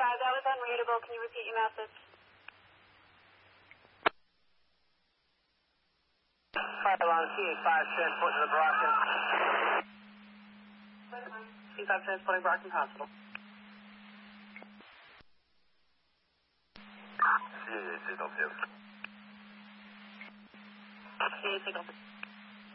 that was unreadable. Can you repeat your message? 5 on C85 transport to the Brockton. C5 transporting Brockton Hospital. CA 这种片。 CA 这种。